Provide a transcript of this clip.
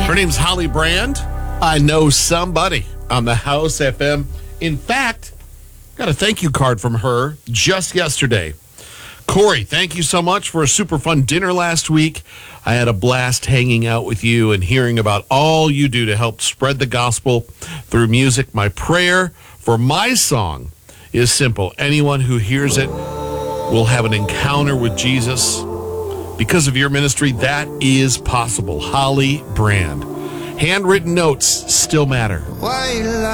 Her name's Holly Brand. I know somebody on the House FM. In fact, got a thank you card from her just yesterday. Corey, thank you so much for a super fun dinner last week. I had a blast hanging out with you and hearing about all you do to help spread the gospel through music. My prayer for my song is simple. Anyone who hears it will have an encounter with Jesus. Because of your ministry, that is possible. Holly Brand. Handwritten notes still matter.